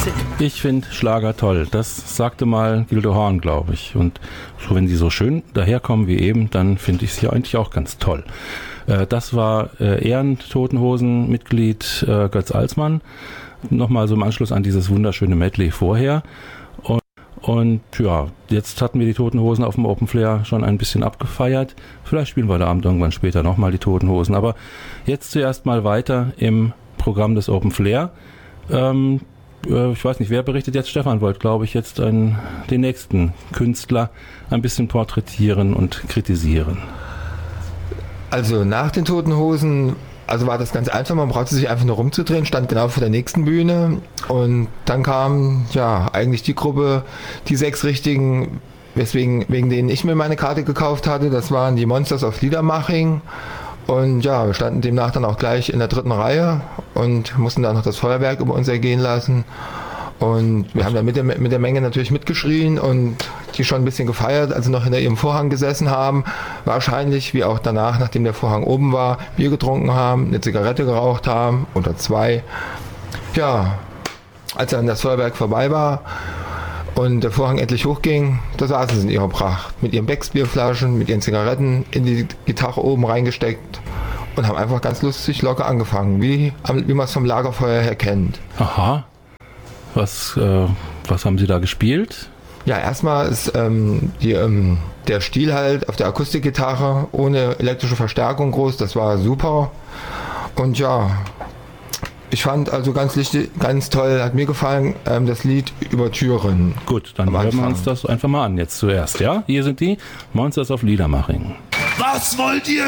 Ich finde Schlager toll. Das sagte mal Gildo Horn, glaube ich. Und so, wenn sie so schön daherkommen wie eben, dann finde ich sie eigentlich auch ganz toll. Das war Ehren-Toten-Hosen-Mitglied Götz Alsmann. Nochmal so im Anschluss an dieses wunderschöne Medley vorher. Und ja, jetzt hatten wir die Toten Hosen auf dem Open Flair schon ein bisschen abgefeiert. Vielleicht spielen wir heute Abend irgendwann später nochmal die Toten Hosen. Aber jetzt zuerst mal weiter im Programm des Open Flair. Ich weiß nicht, wer berichtet jetzt? Stefan wollte, glaube ich, jetzt den nächsten Künstler ein bisschen porträtieren und kritisieren. Also nach den Toten Hosen, also war das ganz einfach, man brauchte sich einfach nur rumzudrehen, stand genau vor der nächsten Bühne und dann kam ja eigentlich die Gruppe, die 6 Richtigen, wegen denen ich mir meine Karte gekauft hatte, das waren die Monsters of Liedermaching. Und ja, wir standen demnach dann auch gleich in der 3. Reihe und mussten dann noch das Feuerwerk über uns ergehen lassen. Und wir haben dann mit der Menge natürlich mitgeschrien und die schon ein bisschen gefeiert, als sie noch hinter ihrem Vorhang gesessen haben. Wahrscheinlich, wie auch danach, nachdem der Vorhang oben war, Bier getrunken haben, eine Zigarette geraucht haben oder 2. Ja, als dann das Feuerwerk vorbei war und der Vorhang endlich hochging, da saßen sie in ihrer Pracht. Mit ihren Becksbierflaschen, mit ihren Zigaretten in die Gitarre oben reingesteckt und haben einfach ganz lustig locker angefangen, wie man es vom Lagerfeuer her kennt. Aha. Was haben Sie da gespielt? Ja, erstmal ist der Stil halt auf der Akustikgitarre ohne elektrische Verstärkung groß, das war super. Und ja, ich fand also ganz toll, hat mir gefallen, das Lied über Türen. Gut, dann hören wir uns das einfach mal an jetzt zuerst, ja? Hier sind die Monsters of Liedermaching. Was wollt ihr